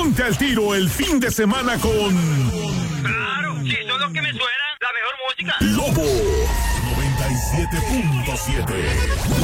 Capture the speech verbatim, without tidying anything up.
Ponte al tiro el fin de semana con... Claro, si son los que me suenan, la mejor música. Lobo noventa y siete punto siete.